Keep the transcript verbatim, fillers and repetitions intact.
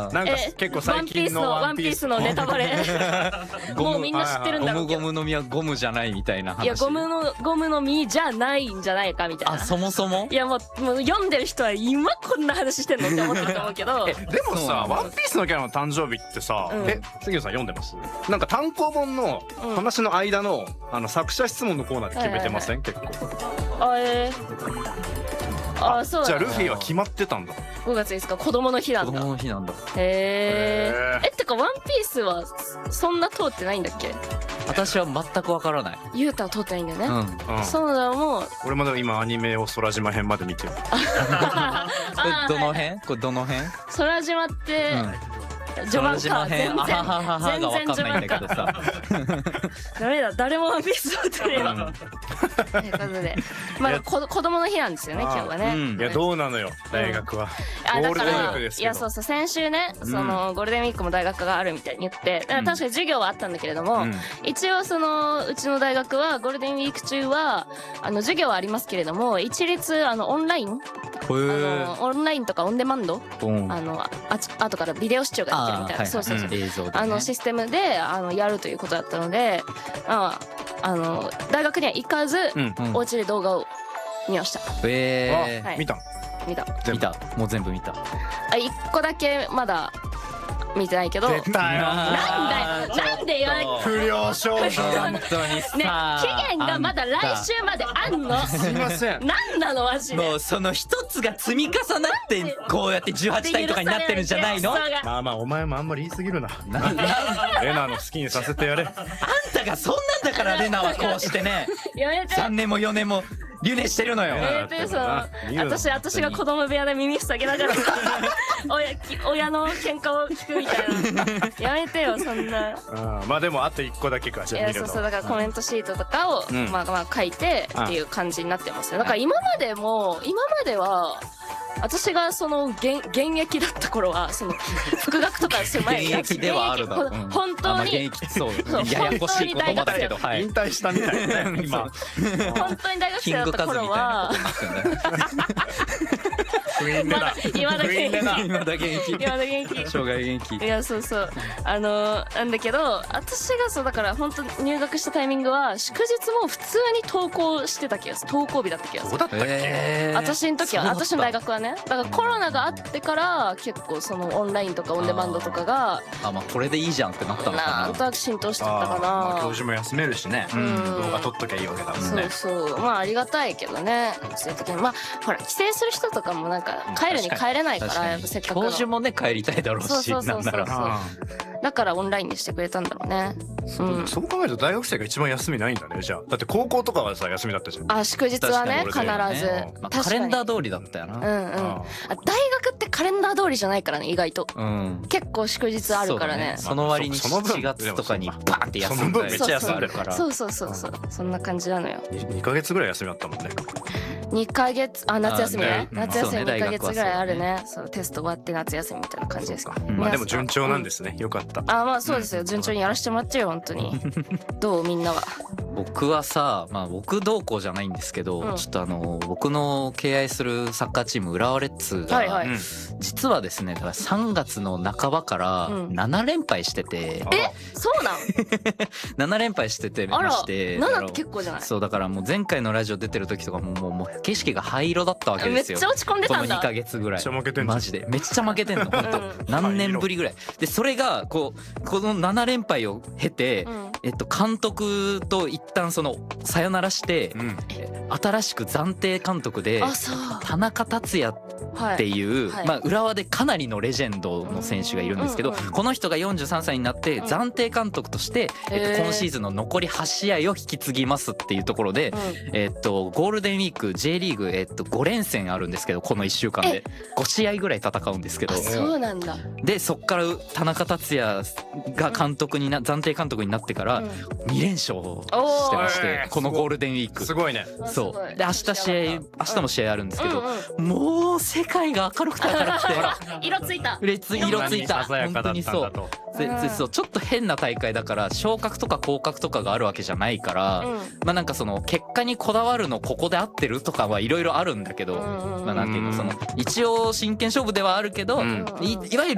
なんか結構最近のワンピースのネタバレもうみんな知ってるんだろうけど、 ゴムゴムの実はゴムじゃないみたいな話。 いやゴムのゴムの実じゃないんじゃないかみたいな。 あ、そもそもいやもう、もう読んでる人は今こんな話してんのって思ってると思うけどえでもさ、ワンピースのキャラの誕生日ってさ、 うんえ杉野さん読んでます？なんか単行本の話の間のあの作者質問のコーナーで決めてません？結構。 あえー、あそうじゃあだ、 ルフィは決まってたんだ。 ごがついつか子供の日な子んだ。 供の日なんだ。 へへーーえってかワンピースはそんな通ってないんだっけ？ 私は全くわからない。 ユータは通ってないんだよね、 うん。 うん、 そうだもう俺もでも今アニメを空島編まで見てる。 あえ、どのーはい辺？これどの辺？ 空島って、序盤空島か全編。あ然ははははがわかんないんだけどさ。 ダメだ誰もワンピース通ってるよということでまあこ子供の日なんですよね今日はね、 うんいやどうなのよ大学は。 あだかゴールデンウィーらクですけどいやそうそう先週ね、そのゴールデンウィークも大学があるみたいに言ってだから確かに授業はあったんだけれども、 うん一応そのうちの大学はゴールデンウィーク中はあの授業はありますけれども一律あのオンラインあへえ。 のオンラインとかオンデマンドうん。 あのあち後からビデオ視聴ができるみたいな、 あーそうそうそう、 映像でね。 あのシステムであのやるということだったので、まあ、あの大学には行かず、 うんうんお家で動画を見ました。 えはい見たの？ 見た。 ー。見た。もう全部見た。 あ一個だけまだ見てないけど。なん出たよ。 だよ。なんでよ。 不良少女だ本ね。 当にさ。 ね期限がまだ来週まであんの。 すいません。 なんなのマジで。 もうその一つが積み重なってこうやってじゅうはちたいとかになってるんじゃないの？あんまあまあお前もあんまり言い過ぎるな。 なレナの好きにさせてやれ。 たがそんなんだからレナはこうしてねやめて。 さんねんもよねんも留年してるのよ。 やめてそのいいよ私私が子供部屋で耳塞げながら親き親の喧嘩を聞くみたいな。やめてよそんな。 うんまあでもあと一個だけかじいゃあ見るの。 やそうそうだからコメントシートとかを、 うんまあまあ書いてっていう感じになってますね。だから今までも今までは私がその現現役だった頃はその復学とかする前に現役ではあるだろう。 現役うん本当にあまあ現役そうそうややこしい言葉だけど、はい。 引退したみたいなね今。 本当に大学キング生だったカズみたいな頃はことになってんだよ。 クイーンレナ。 今だけクイーンレナ。 今だ現役。 今だ現役生涯現役。 いやそうそうあのなんだけど私がそうだから本当入学したタイミングは祝日も普通に登校してた気がする登校日だった気がするどうだったっけ？ えー私の時はそうだった私の大学はねだからコロナがあってから結構そのオンラインとかオンデマンドとかがあ、まあこれでいいじゃんってなったのなんかとなく浸透してったかあーまあな教授も休めるしね。 うん動画撮っときゃいいわけだもんそうね。 そうまあありがたいけどねそういう時にまあほら帰省する人とかもなんか帰るに帰れないな。 からやっぱせっかくの教授もね帰りたいだろうし、 そうそうそうそうなんなら。 あだからオンラインにしてくれたんだろうねうんーそう考えると大学生が一番休みないんだねじゃあ。だって高校とかはさ休みだったじゃん。 あ祝日はね必確かにずねまあ、 確かにカレンダー通りだったよな。 うんうんああ大学ってカレンダー通りじゃないからね意外とうん。 結構祝日あるからねそうだその割にそその分しちがつとかにバーンって休んその分めっだりちゃ休んでるから。 そうそうそうそうそんな感じなのよーにかげつぐらい休みだったもんね。 にかげつあ夏休みねあね夏休みそうねにかげつぐらいある大ねそうテスト終わって夏休みみたいな感じですかうんまあでも順調なんですね。よかった。 あまあそうですよ順調にやらせてもらっちゃうよ本当にどうみんなは僕はさ、まあ僕同校じゃないんですけど、 うんちょっとあの僕の敬愛するサッカーチーム浦和レッズが、 はいはいうん実はですねだからさんがつの半ばからうんななれんぱいしてて、 あらそうなんななれんぱいしててあらましてななって結構じゃないそうだからもう前回のラジオ出てる時とかももうもう景色が灰色だったわけですよ。 めっちゃ落ち込んでこのたんだにかげつぐらいめっちゃ負けてんじゃんマジでめっちゃ負けてんの本うん当何年ぶりぐらいでそれがこうこのななれんぱいを経て、 うんえっと監督と一旦そのさよならしてうん。 新しく暫定監督であそう田中達也はっていう、 はいまあ、浦和でかなりのレジェンドの選手がいるんですけど、 うんうんうんこの人がよんじゅうさんさいになってうん暫定監督として、えっへーと、今シーズンの残りはち試合を引き継ぎますっていうところで、えっと、ゴールデンウィーク J リーグ、えっと、ごれんせんあるんですけどこのいっしゅうかんでご試合ぐらい戦うんですけどあそうなんだでそっから田中達也が監督にな暫定監督になってからうんにれんしょうしてましておーこのゴールデンウィークす。ごいね。 あすごいそうで明日試合明日も試合あるんですけど、 うんもう世界が明るくて明るくてうん色ついた列色ついた鮮や本かだったん当にそうだと。 ででそうちょっと変な大会だから昇格とか降格とかがあるわけじゃないから、 うんまあなんかその結果にこだわるのここで合ってるとかはいろいろあるんだけど、 うんうんうんまあなんていうのその一応真剣勝負ではあるけど、 うんいいわゆる